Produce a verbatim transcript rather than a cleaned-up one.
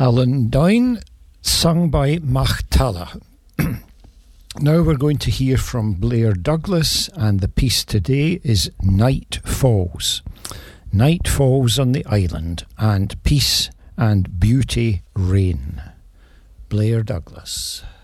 Alan Doyne, sung by Machtala. Now we're going to hear from Blair Douglas, and the piece today is Night Falls. Night falls on the island, and peace and beauty reign. Blair Douglas.